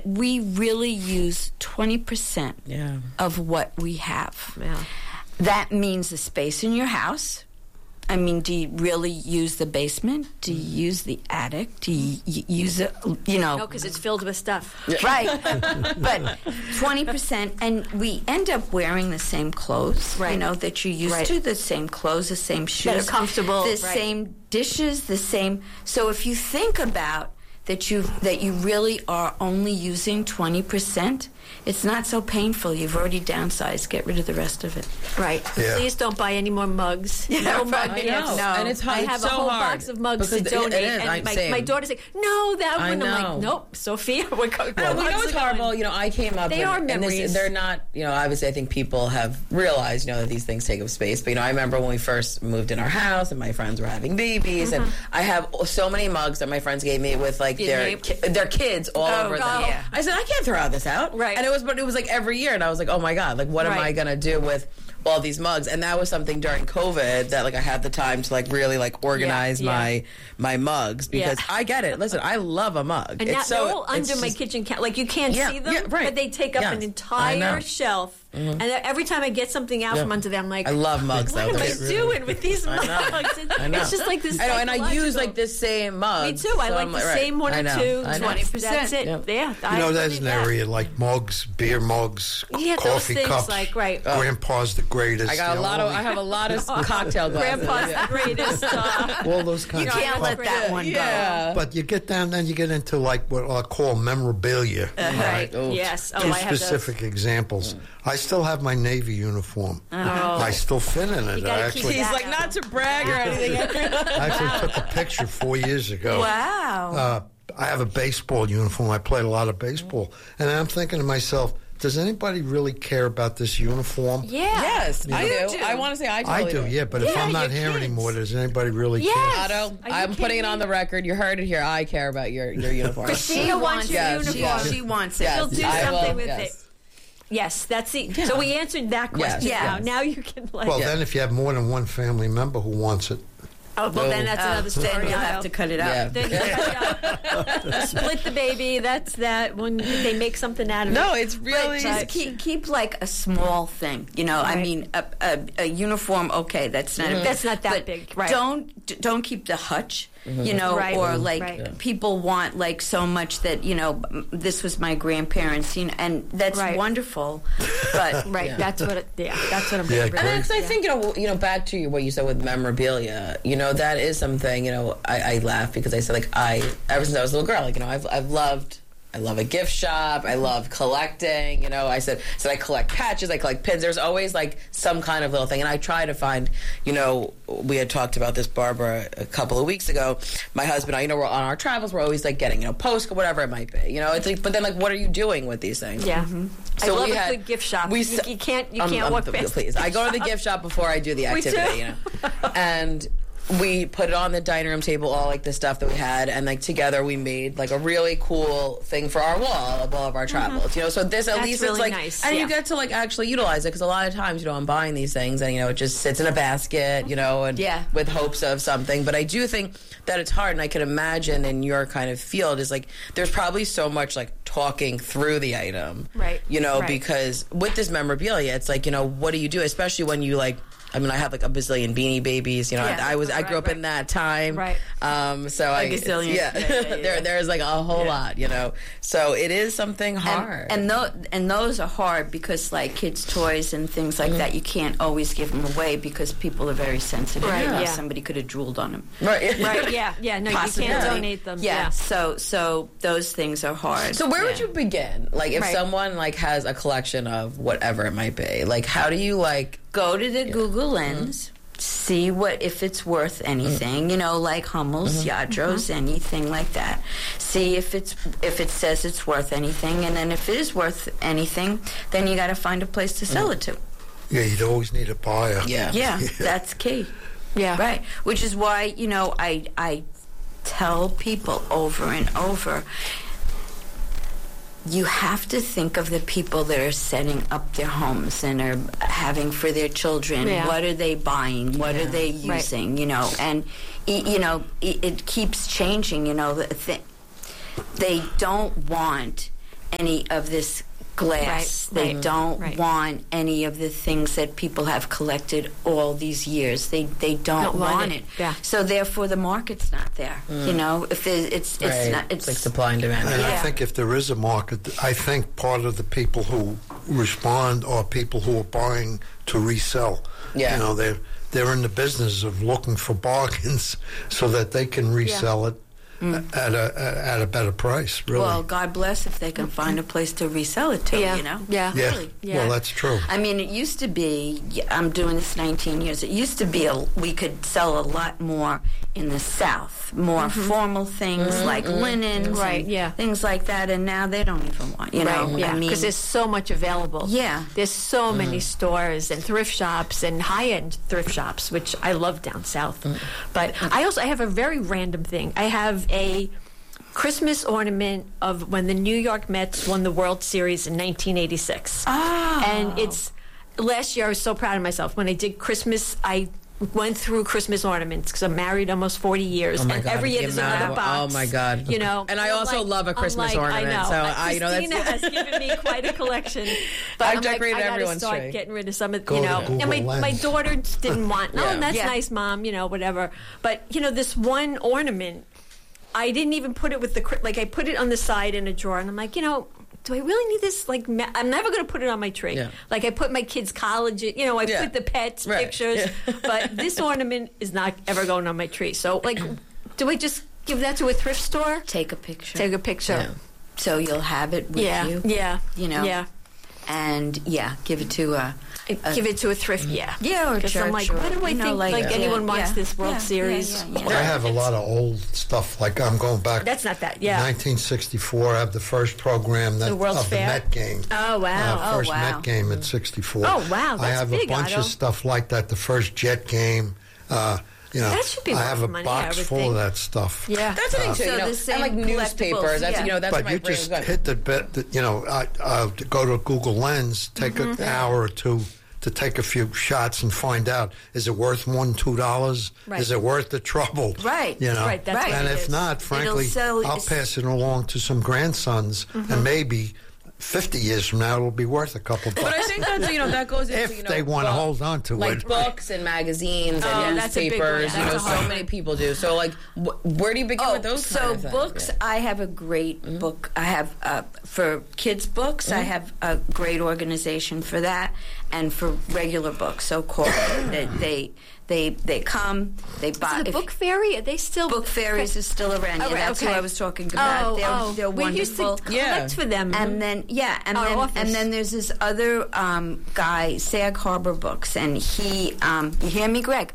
But we really use 20% of what we have. Yeah. That means the space in your house. I mean, do you really use the basement? Do you use the attic? Do you use it, No, because it's filled with stuff. Right. But 20%, and we end up wearing the same clothes, Right. That you're used to, the same clothes, the same shoes. That are comfortable. The Right. same dishes, the same. So if you think about that you really are only using 20%, it's not so painful. You've already downsized. Get rid of the rest of it. Right. Yeah. Please don't buy any more mugs. No mug I gifts. know. And it's hard. I It's have so a whole hard. box of mugs to Because donate. it is. And my Same. daughter's like, no, that I one. I'm know. like, nope, Sophia. We're going. We know it's horrible. I came up. They are and memories. they're not. Obviously, I think people have realized, that these things take up space. But I remember when we first moved in our house, and my friends were having babies, and I have so many mugs that my friends gave me with like their kids all over them. yeah. I said, I can't throw this out. Right. And it was like every year, and I was like, oh my god, like what am I gonna do with all these mugs? And that was something during COVID that like I had the time to like really like organize my mugs, because I get it. Listen, I love a mug. And it's they're all under my kitchen counter. Like you can't see them, but they take up an entire shelf. And every time I get something out from under there, I'm like, I love mugs. What am I doing with these mugs? I know. It's just like this. I know, and I use like this same mug. Me too. I like the same one or two. 20%. That's it. Yep. Yeah. There's an area like mugs, beer mugs, those coffee things, cups. like, right. Grandpa's the greatest. I got I have a lot of cocktail glasses. Grandpa's the greatest. all those kinds You of can't stuff. let that one go. But you get down, then you get into like what I call memorabilia. Right. Ooh. Yes. Two I have specific examples. I still have my Navy uniform. I still fit in it. gotta I keep actually, that He's like, not to brag or anything. I actually took a picture 4 years ago. Wow. I have a baseball uniform. I played a lot of baseball. And I'm thinking to myself, does anybody really care about this uniform? Yeah. Yes, I You do. do. I want to say I I totally do, yeah. But if I'm not your here kids. anymore, does anybody really care? Otto, Are you I'm putting kidding it on me? the record. You heard it here. I care about your uniform. Christina wants your Yes, uniform. yes. She wants it. Yes. She'll do I something will, with yes. it. Yes, that's it. So we answered that question. Yes. Now you can like. Well, then if you have more than one family member who wants it, Oh, well, then that's another story. Then you'll I'll- have to cut it out. Yeah. Then you split the baby. That's that. When they make something out of it. No, it's really. But just keep like a small thing. I Right. mean, a uniform. Okay, that's not That's not that but big, right. Don't keep the hutch. Right. Or like Right. people want like so much that this was my grandparents. And that's Right. wonderful. But Right. That's what. That's what I'm. Yeah, gonna bring. And I think back to what you said with memorabilia. That is something. I laugh because I said like ever since I was a little girl, like I've loved. I love a gift shop. I love collecting. I said I collect patches. I collect pins. There's always like some kind of little thing, and I try to find. We had talked about this, Barbara, a couple of weeks ago. My husband, we're on our travels. We're always like getting post or whatever it might be. It's like, but then like, what are you doing with these things? Yeah. So I love we a had- good gift shop. we You can't walk past. Please, I go to the gift shop before I do the activity. too. And we put it on the dining room table, all like the stuff that we had, and like together we made like a really cool thing for our wall of all of our travels. So this at That's least really it's like, nice, and yeah. you get to like actually utilize it, because a lot of times I'm buying these things and it just sits in a basket, and with hopes of something. But I do think that it's hard, and I can imagine in your kind of field is like there's probably so much like talking through the item, Right. Right. because with this memorabilia, it's like what do you do, especially when you like. I mean, I have like a bazillion Beanie Babies. I grew up in that time. Right. So I gazillion. Yeah. There's like a whole lot. So it is something hard. And those are hard because like kids' toys and things like that, you can't always give them away because people are very sensitive. Right, yeah. Somebody could have drooled on them. Right. Right. Yeah. No, Possibly. you can't donate them. Yeah. So those things are hard. So where would you begin? Like if Right. someone like has a collection of whatever it might be, like how do you like go to the Google Lens, see if it's worth anything, like Hummels, Yadros, anything like that. See if it says it's worth anything, and then if it is worth anything, then you got to find a place to sell it to. yeah, you'd always need a buyer. Yeah, that's key. Yeah. Right. Which is why, I tell people over and over, you have to think of the people that are setting up their homes and are having for their children. Yeah. What are they buying? What are they Right. using? And it keeps changing. They don't want any of this glass. They don't want any of the things that people have collected all these years. They don't want it. Yeah. So therefore, the market's not there. You know, if it's not, it's like supply and demand. And I think if there is a market, I think part of the people who respond are people who are buying to resell. Yeah. You know, they're in the business of looking for bargains so that they can resell it at a better price, really. Well, God bless if they can find a place to resell it to, you know? Yeah. Really. Yeah. Well, that's true. I mean, it used to be, I'm doing this 19 years, it used to be we could sell a lot more in the South, more formal things like linens and things like that, and now they don't even want, you know? Yeah, I mean, because there's so much available. Yeah. There's so many stores and thrift shops and high-end thrift shops, which I love down south. But I have a very random thing. I have a Christmas ornament of when the New York Mets won the World Series in 1986. Oh. And it's, last year I was so proud of myself. When I did Christmas, I went through Christmas ornaments because I'm married almost 40 years. Oh my and God, every year there's another box. Oh my God. You know. And I also love a Christmas ornament. I know. So Christina has given me quite a collection. But I've decorated everyone's tree. I got to start tree. getting rid of some of, Go you know. to Google And my daughter didn't want, that's nice, Mom, you know, whatever. But, you know, this one ornament, I didn't even put it with the, like I put it on the side in a drawer. And I'm like, you know, do I really need this? Like, I'm never going to put it on my tree. Yeah. Like, I put my kids' college, you know, I put the pets' pictures. Yeah. But this ornament is not ever going on my tree. So, like, do I just give that to a thrift store? Take a picture. Take a picture. Yeah. So you'll have it with you. Yeah. You know? Yeah. And, give it to give it to a thrift, or because I'm like, why do I think like anyone wants this World Series? I have a lot of old stuff. Like I'm going back. That's not that. 1964. I have the first program the Met game. Oh wow! First Met game at 64. Oh wow! That's I have big, a bunch of stuff like that. The first Jet game. You know, that should be I have a money, box full of that stuff. Yeah, that's the thing too. You know, and like newspapers. That's that's but my you brain just was hit the bit. You know, go to Google Lens, take an hour or two to take a few shots and find out, is it worth $1-2? Right. Is it worth the trouble? Right. You know, right. That's right. And if not, frankly, I'll pass it along to some grandsons, and maybe 50 years from now, it'll be worth a couple bucks. But I think that's, that goes into, if they want to hold on to like it. Like books and magazines and newspapers, so many people do. So, like, where do you begin with those kind of things? Books, I have a great book. I have, for kids' books, I have a great organization for that, and for regular books, so-called. They come, they buy. So the Book Fairy, are they still? Book Fairies is still around. Yeah, that's who I was talking about. They're wonderful. We used to collect for them. And then, and then there's this other guy, Sag Harbor Books, and he, you hear me, Greg?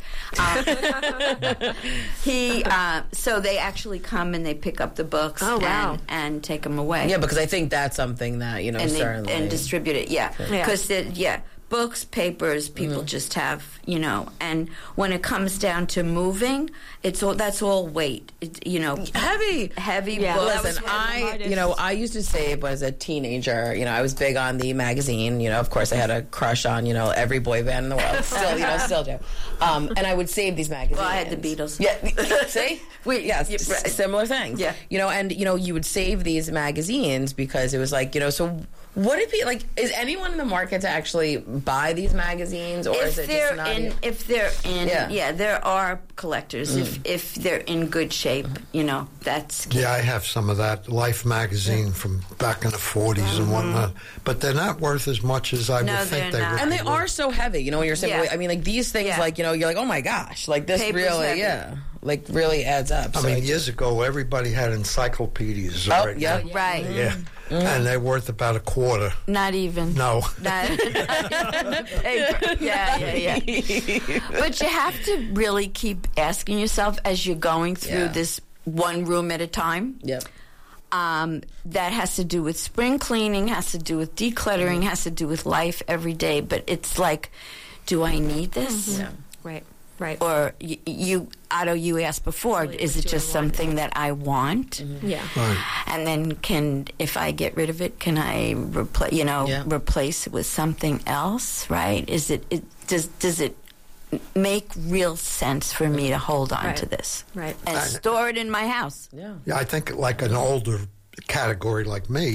So they actually come and they pick up the books and take them away. Yeah, because I think that's something that, certainly. And distribute it, because, books, papers, people just have, and when it comes down to moving, that's all weight. Heavy books. Listen, I used to save as a teenager. I was big on the magazine. Of course, I had a crush on every boy band in the world. Still do. And I would save these magazines. Well, I had the Beatles. Yeah, see, similar things. Yeah, and you would save these magazines because it was like so. Would it be like? Is anyone in the market to actually buy these magazines, or is it just not? If they're in, there are collectors. If they're in good shape, that's key. Yeah, I have some of that Life magazine from back in the 40s and whatnot, but they're not worth as much as I would think they would. And they are so heavy. When you're saying, I mean, like these things, like you're like, oh my gosh, like this Paper's really, heavy. like really adds up. I mean, years ago, everybody had encyclopedias already. Oh, yeah, right. Yeah. And they're worth about $0.25. Not even. No. Not paper. Yeah. But you have to really keep asking yourself as you're going through this one room at a time. Yep. That has to do with spring cleaning, has to do with decluttering, has to do with life every day. But it's like, do I need this? Yeah. Right. Or you asked before, is it just something that I want? Yeah. Right. And then if I get rid of it, can I replace it with something else? Right? Does it make real sense for me to hold on to this? Right. And store it in my house? Yeah, I think like an older category like me,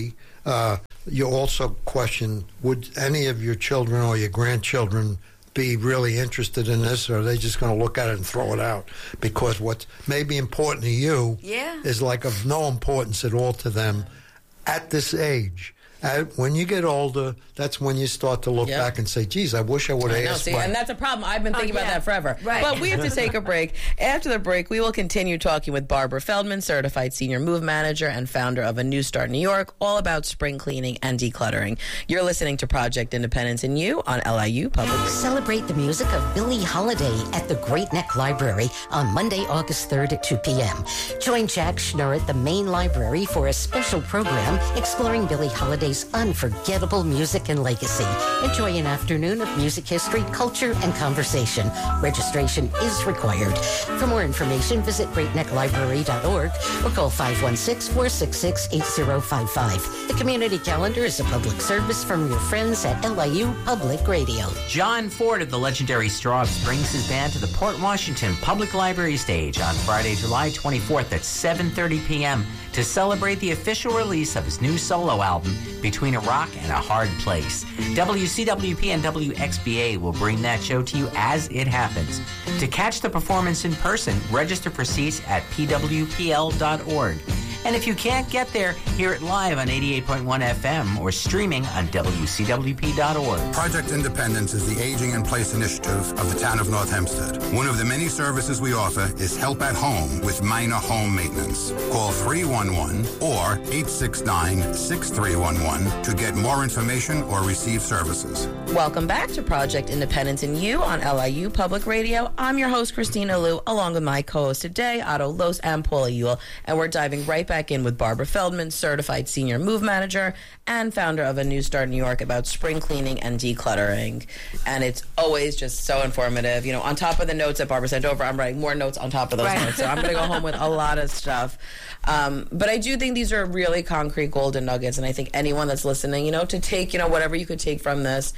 you also question, would any of your children or your grandchildren be really interested in this, or are they just going to look at it and throw it out? Because what may be important to you is like of no importance at all to them at this age. When you get older, that's when you start to look back and say, geez, I wish I would have asked. And that's a problem. I've been thinking about that forever. Right. But we have to take a break. After the break, we will continue talking with Barbara Feldman, certified senior move manager and founder of A New Start New York, all about spring cleaning and decluttering. You're listening to Project Independence in You on LIU Public. Celebrate the music of Billie Holiday at the Great Neck Library on Monday, August 3rd at 2 p.m. Join Jack Schnurr at the main library for a special program exploring Billie Holiday's unforgettable music and legacy. Enjoy an afternoon of music history, culture, and conversation. Registration is required. For more information, visit greatnecklibrary.org or call 516-466-8055. The community calendar is a public service from your friends at LIU Public Radio. John Ford of the legendary Straw brings his band to the Port Washington Public Library stage on Friday, July 24th at 7:30 p.m. to celebrate the official release of his new solo album, Between a Rock and a Hard Place. WCWP and WXBA will bring that show to you as it happens. To catch the performance in person, register for seats at pwpl.org. And if you can't get there, hear it live on 88.1 FM or streaming on WCWP.org. Project Independence is the Aging in Place initiative of the town of North Hempstead. One of the many services we offer is help at home with minor home maintenance. Call 311 or 869-6311 to get more information or receive services. Welcome back to Project Independence in You on LIU Public Radio. I'm your host, Christina Liu, along with my co-host today, Otto Los and Paula Ewell, and we're diving right back in with Barbara Feldman, certified senior move manager and founder of A New Start New York, about spring cleaning and decluttering. And it's always just so informative. You know, on top of the notes that Barbara sent over, I'm writing more notes on top of those notes. So I'm going to go home with a lot of stuff. But I do think these are really concrete golden nuggets. And I think anyone that's listening, you know, to take, you know, whatever you could take from this,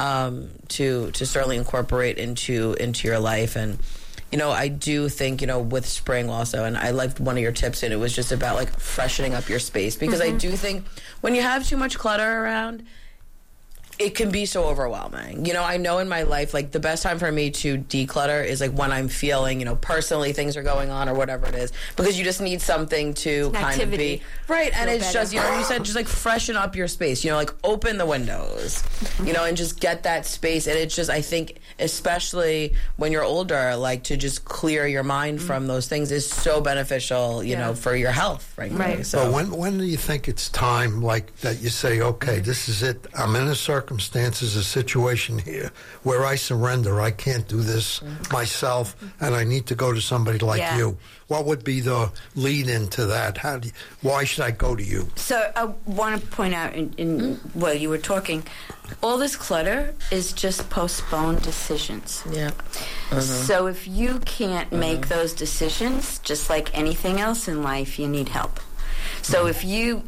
to certainly incorporate into your life. And you know, I do think, you know, with spring also, and I liked one of your tips, and it was just about, like, freshening up your space. Because I do think when you have too much clutter around, it can be so overwhelming. You know, I know in my life, like, the best time for me to declutter is, like, when I'm feeling, you know, personally things are going on or whatever it is. Because you just need something to kind of be... Right, and it's just, you know, you said just, like, freshen up your space. You know, like, open the windows, you know, and just get that space. And it's just, I think, especially when you're older, like, to just clear your mind from those things is so beneficial, you know, for your health, frankly. Right. So when do you think it's time, like, that you say, okay, this is it, I'm in a circumstances, a situation here where I surrender. I can't do this myself, and I need to go to somebody like you. What would be the lead into that? Why should I go to you? So I want to point out, while you were talking, all this clutter is just postponed decisions. Yeah. So if you can't make those decisions, just like anything else in life, you need help. So if you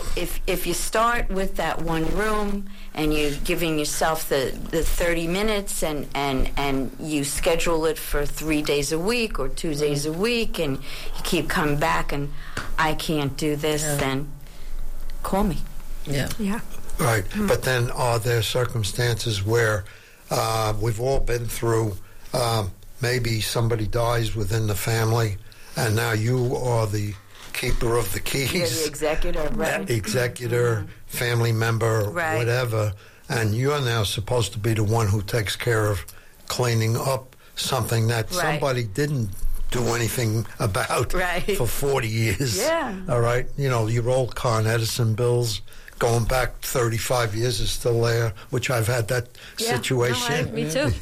start with that one room and you're giving yourself the 30 minutes and you schedule it for 3 days a week or 2 days a week, and you keep coming back and I can't do this, then call me. Yeah. Right. But then are there circumstances where we've all been through, maybe somebody dies within the family and now you are the keeper of the keys. You're the executor, right? Executor, family member, whatever, and you're now supposed to be the one who takes care of cleaning up something that somebody didn't do anything about for 40 years. Yeah. All right? You know, your old Con Edison bills going back 35 years is still there, which I've had that situation. No, me too.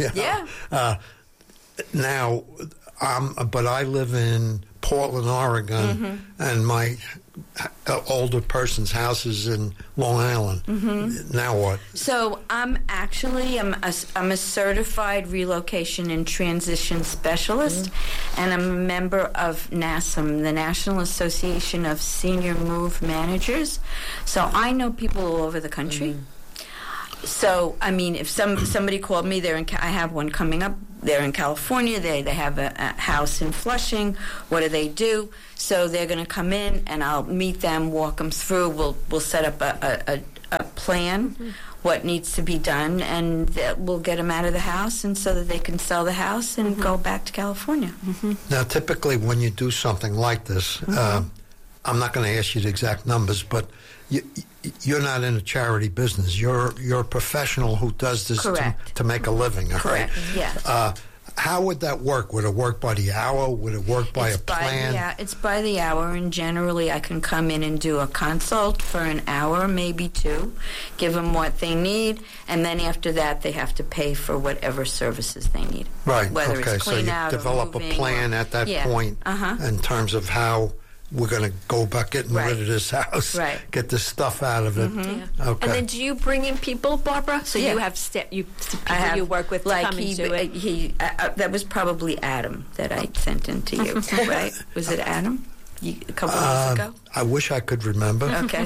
Now, but I live in Portland, Oregon, and my older person's house is in Long Island. Now what? So I'm a certified relocation and transition specialist, and I'm a member of NASM, the National Association of Senior Move Managers. So I know people all over the country. So, I mean, if somebody called me, I have one coming up. They're in California. They have a house in Flushing. What do? So they're going to come in, and I'll meet them, walk them through. We'll set up a plan, what needs to be done, and we'll get them out of the house, and so that they can sell the house and go back to California. Now, typically, when you do something like this, I'm not going to ask you the exact numbers, but you're not in a charity business. You're a professional who does this to make a living. Correct. Right? Yeah. How would that work? Would it work by the hour? Would it work by a plan? Yeah, it's by the hour, and generally I can come in and do a consult for an hour, maybe 2, give them what they need, and then after that they have to pay for whatever services they need. Right. Whether okay. it's So you out develop or a plan at that point in terms of how we're going to go about getting rid of this house, get the stuff out of it. Okay. And then do you bring in people, Barbara? So you have people you work with to come and do it? That was probably Adam that I sent in to you, right? Was it Adam? A couple of weeks ago? I wish I could remember. Okay.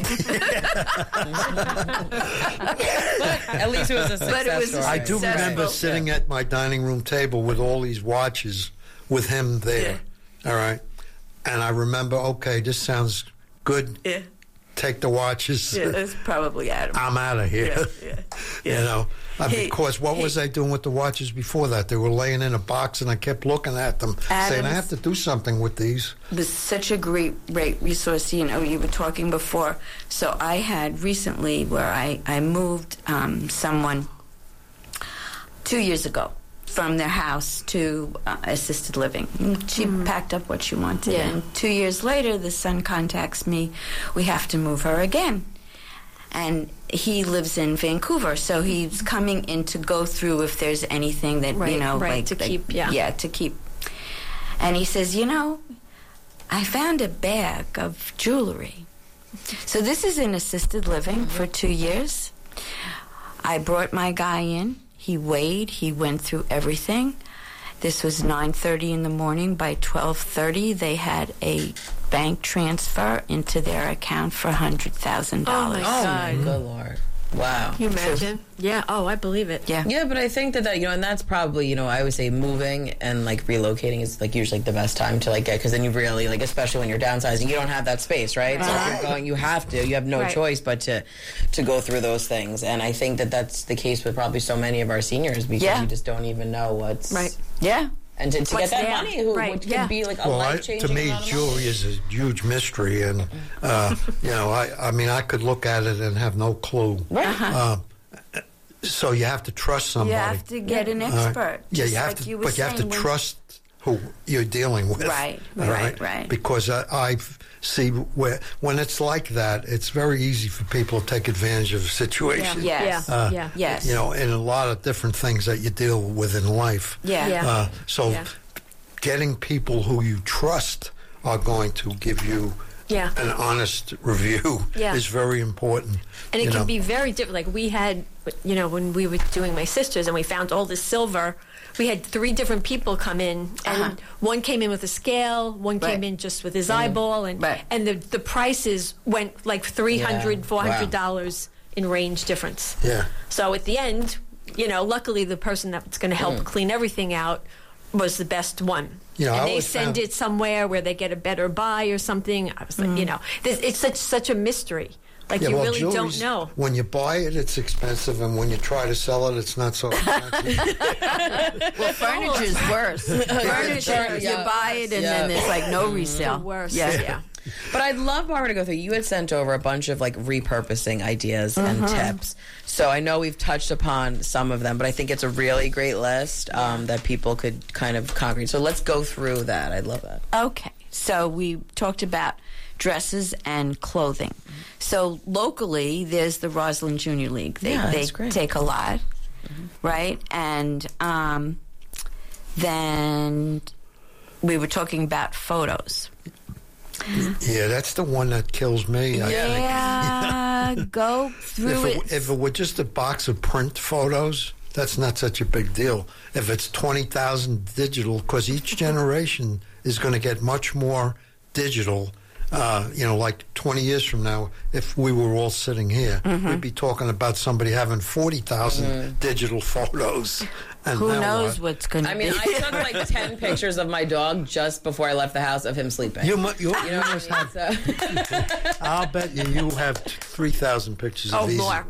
At least it was a success story. I do remember sitting at my dining room table with all these watches with him there. All right. And I remember, okay, this sounds good. Yeah. Take the watches. Yeah, that's probably Adam. I'm out of here. Yeah. You know, because what was I doing with the watches before that? They were laying in a box, and I kept looking at them, saying, I have to do something with these. It was such a great resource. You know, you were talking before. So I had recently where I moved someone 2 years ago from their house to assisted living. She packed up what she wanted. Yeah. And 2 years later, the son contacts me, we have to move her again. And he lives in Vancouver, so he's coming in to go through if there's anything that, to keep. And he says, I found a bag of jewelry. So this is in assisted living for 2 years. I brought my guy in. He weighed. He went through everything. This was 9:30 in the morning. By 12:30, they had a bank transfer into their account for $100,000. Oh, my God. Good Lord. Wow. Can you imagine? Yeah. Oh, I believe it. Yeah. Yeah, but I think that, and that's probably, I would say moving and, relocating is, usually the best time to, get, because then you really, especially when you're downsizing, you don't have that space, right? So if you're going, you have no choice but to go through those things. And I think that that's the case with probably so many of our seniors because you just don't even know what's... Right. Yeah. And to get that money, which could be a life-changing to me, amount of jewelry is a huge mystery, and I could look at it and have no clue. Right. So you have to trust somebody. You have to get an expert. Yeah, you have to, but you have to trust who you're dealing with. Right. Because I see when it's like that, it's very easy for people to take advantage of a situation. Yes. Yes. In a lot of different things that you deal with in life. Getting people who you trust are going to give you an honest review is very important. And it can be very different. We had, when we were doing my sisters and we found all this silver, we had 3 different people come in, and one came in with a scale, one came in just with his eyeball, and the prices went $300, $400 in range difference. Yeah. So at the end, luckily the person that's going to help clean everything out was the best one. And they send it somewhere where they get a better buy or something. I was like, it's such a mystery. You really don't know. When you buy it, it's expensive, and when you try to sell it, it's not so expensive. Well, furniture's worse. Furniture, you buy it, and then there's no resale. The worst. Yeah. But I'd love, Barbara, to go through. You had sent over a bunch of repurposing ideas and tips. So I know we've touched upon some of them, but I think it's a really great list that people could kind of concrete. So let's go through that. I'd love that. Okay. So we talked about dresses and clothing. So locally, there's the Roslyn Junior League. They take a lot, right? And then we were talking about photos. Yeah, that's the one that kills me. Go through it. If it were just a box of print photos, that's not such a big deal. If it's 20,000 digital, because each generation is going to get much more digital like 20 years from now, if we were all sitting here, we'd be talking about somebody having 40,000 digital photos. And who knows what's going to be? I mean, I took like 10 pictures of my dog just before I left the house of him sleeping. You must have. I'll bet you have 3,000 pictures of these. More.